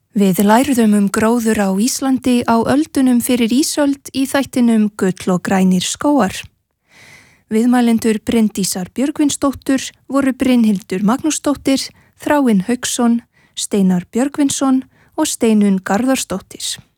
Við læruðum gróður á Íslandi á öldunum fyrir ísöld í þættinum Gull og grænir skógar. Viðmælendur Bryndísar Björgvinsdóttur voru Brynhildur Magnúsdóttir, Þráinn Hauksson, Steinar Björgvinsson og Steinunn Garðarsdóttir.